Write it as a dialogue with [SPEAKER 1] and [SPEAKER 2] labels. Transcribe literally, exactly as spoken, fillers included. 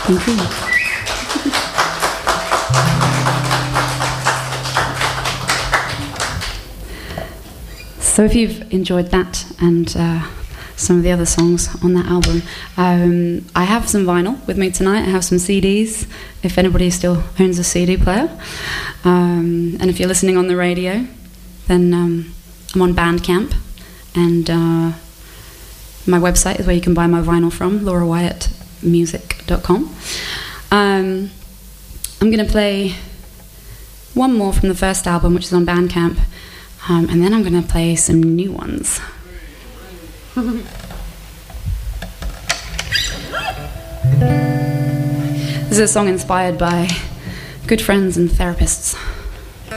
[SPEAKER 1] Thank you. So if you've enjoyed that and uh, some of the other songs on that album, um, I have some vinyl with me tonight. I have some C Ds, if anybody still owns a C D player. Um, and if you're listening on the radio, then um, I'm on Bandcamp, and uh, my website is where you can buy my vinyl from, laura wyatt music dot com. Um, I'm going to play one more from the first album, which is on Bandcamp, um, and then I'm going to play some new ones. This is a song inspired by good friends and therapists.